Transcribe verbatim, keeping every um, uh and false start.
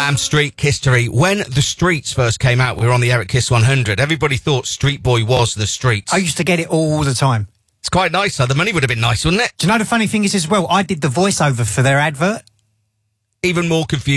Slam Street history. When the Streets first came out, we were on the Eric Kiss one hundred. Everybody thought Street Boy was the Streets. I used to get it all the time. It's quite nice, though. The money would have been nice, wouldn't it? Do you know the funny thing is as well, I did the voiceover for their advert. Even more confused.